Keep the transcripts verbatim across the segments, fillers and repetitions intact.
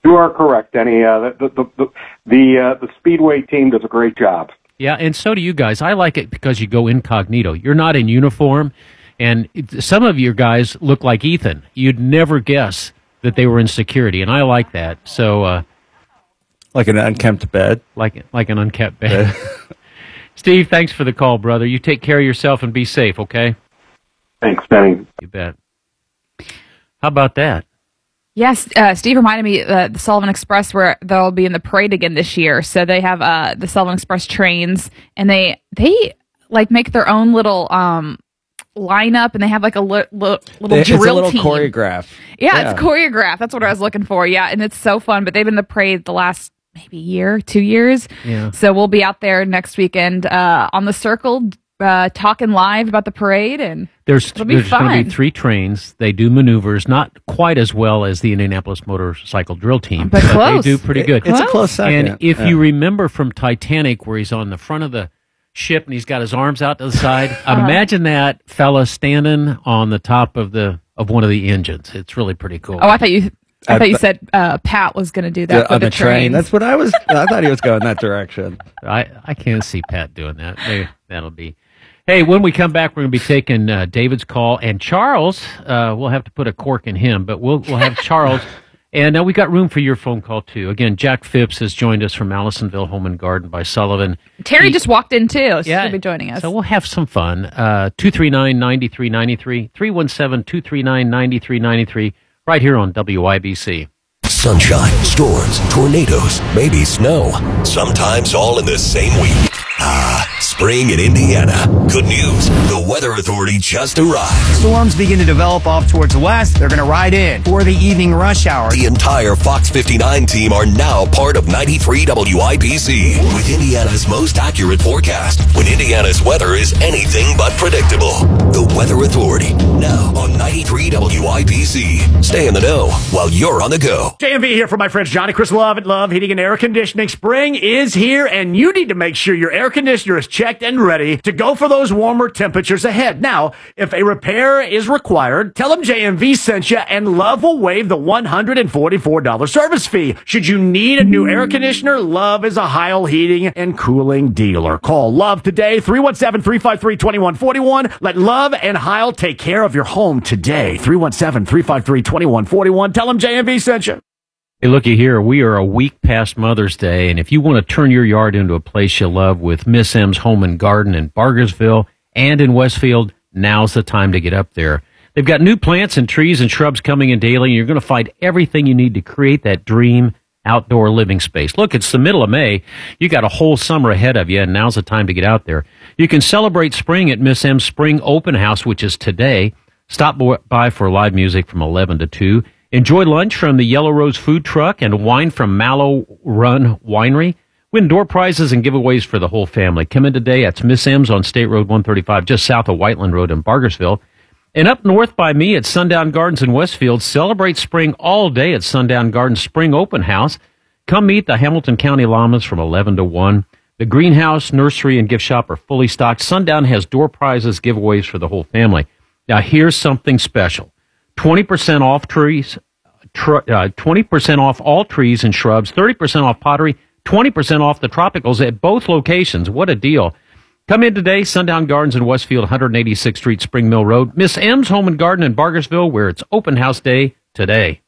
You are correct, Denny. Uh, the the the the, uh, the Speedway team does a great job. Yeah, and so do you guys. I like it because you go incognito. You're not in uniform, and it, some of your guys look like Ethan. You'd never guess that they were in security, and I like that. So, uh, like an unkempt bed, like like an unkept bed. Steve, thanks for the call, brother. You take care of yourself and be safe. Okay. Thanks, Denny. You bet. How about that? Yes, uh, Steve reminded me uh, the Sullivan Express, where they'll be in the parade again this year. So they have uh, the Sullivan Express trains, and they they like make their own little um, lineup, and they have like a li- li- little it's drill a little team. choreograph. Yeah, yeah, it's choreographed. That's what I was looking for. Yeah, and it's so fun. But they've been in the parade the last maybe year, two years. Yeah. So we'll be out there next weekend uh, on the Circle, uh, talking live about the parade, and there's it'll be there's going to fun. be three trains. They do maneuvers, not quite as well as the Indianapolis Motorcycle Drill Team, But close. they do pretty good. It's a close second. And if Yeah. you remember from Titanic, where he's on the front of the ship and he's got his arms out to the side, Uh-huh. imagine that fella standing on the top of the of one of the engines. It's really pretty cool. Oh, I thought you. I I thought you th- said uh, Pat was going to do that Yeah, with on the, the train. trains. That's what I was. I thought he was going that direction. I, I can't see Pat doing that. Maybe that'll be. Hey, when we come back, we're going to be taking uh, David's call, and Charles. Uh, we'll have to put a cork in him, but we'll we'll have Charles, and uh, we got room for your phone call too. Again, Jack Phipps has joined us from Allisonville Home and Garden by Sullivan. Terry He- just walked in too. So Yeah, she'll be joining us. So we'll have some fun. Uh, two three nine, nine three nine three, three one seven, two three nine, nine three nine three, right here on W I B C. Sunshine, storms, tornadoes, maybe snow. Sometimes all in the same week. Ah, spring in Indiana. Good news. The Weather Authority just arrived. Storms begin to develop off towards the west. They're going to ride in for the evening rush hour. The entire Fox fifty-nine team are now part of ninety-three W I B C with Indiana's most accurate forecast when Indiana's weather is anything but predictable. The Weather Authority, now on ninety-three W I B C. Stay in the know while you're on the go. J M V here for my friends Johnny Chris Love at Love Heating and Air Conditioning. Spring is here, and you need to make sure your air conditioner is checked and ready to go for those warmer temperatures ahead. Now, if a repair is required, tell them J M V sent you, and Love will waive the one hundred forty-four dollars service fee. Should you need a new air conditioner, Love is a Heil Heating and Cooling dealer. Call Love today, three one seven, three five three, two one four one. Let Love and Heil take care of your home today. three one seven, three five three, two one four one. Tell them J M V sent you. Hey, looky here. We are a week past Mother's Day, and if you want to turn your yard into a place you love with Miss M's Home and Garden in Bargersville and in Westfield, now's the time to get up there. They've got new plants and trees and shrubs coming in daily, and you're going to find everything you need to create that dream outdoor living space. Look, it's the middle of May. You got a whole summer ahead of you, and now's the time to get out there. You can celebrate spring at Miss M's Spring Open House, which is today. Stop by for live music from eleven to two. Enjoy lunch from the Yellow Rose Food Truck and wine from Mallow Run Winery. Win door prizes and giveaways for the whole family. Come in today. That's Miss M's on State Road one thirty-five, just south of Whiteland Road in Bargersville. And up north by me at Sundown Gardens in Westfield, celebrate spring all day at Sundown Gardens Spring Open House. Come meet the Hamilton County Llamas from eleven to one. The greenhouse, nursery, and gift shop are fully stocked. Sundown has door prizes, giveaways for the whole family. Now, here's something special. twenty percent off trees, tr- uh, twenty percent off all trees and shrubs, thirty percent off pottery, twenty percent off the tropicals at both locations. What a deal. Come in today, Sundown Gardens in Westfield, one eighty-sixth Street, Spring Mill Road. Miss M's Home and Garden in Bargersville, where it's open house day today.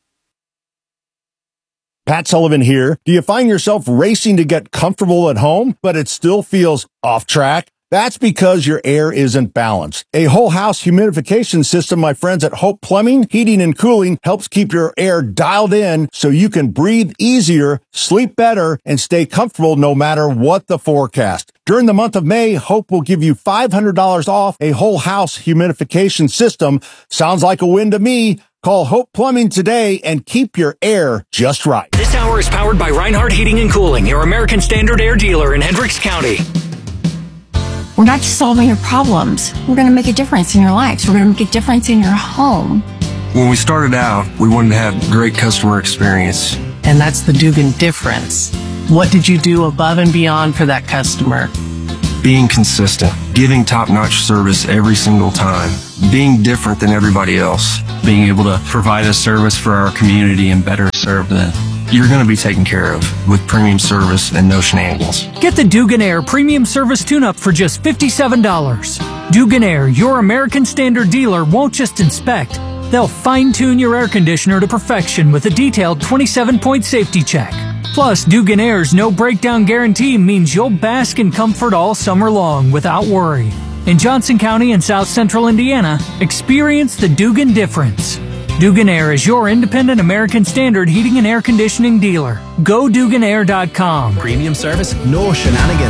Pat Sullivan here. Do you find yourself racing to get comfortable at home, but it still feels off track? That's because your air isn't balanced. A whole house humidification system, my friends at Hope Plumbing, Heating and Cooling, helps keep your air dialed in so you can breathe easier, sleep better, and stay comfortable no matter what the forecast. During the month of May, Hope will give you five hundred dollars off a whole house humidification system. Sounds like a win to me. Call Hope Plumbing today and keep your air just right. This hour is powered by Reinhardt Heating and Cooling, your American Standard Air dealer in Hendricks County. We're not just solving your problems. We're going to make a difference in your lives. We're going to make a difference in your home. When we started out, we wanted to have great customer experience. And that's the Dugan difference. What did you do above and beyond for that customer? Being consistent, giving top-notch service every single time, being different than everybody else, being able to provide a service for our community and better serve them. you're going to be taken care of with premium service and no shenanigans. Get the Dugan Air Premium Service Tune-Up for just fifty-seven dollars. Dugan Air, your American Standard dealer, won't just inspect. They'll fine-tune your air conditioner to perfection with a detailed twenty-seven point safety check. Plus, Dugan Air's no-breakdown guarantee means you'll bask in comfort all summer long without worry. In Johnson County and South Central Indiana, experience the Dugan difference. Dugan Air is your independent American Standard heating and air conditioning dealer. Go Dugan Air dot com. Premium service, no shenanigans.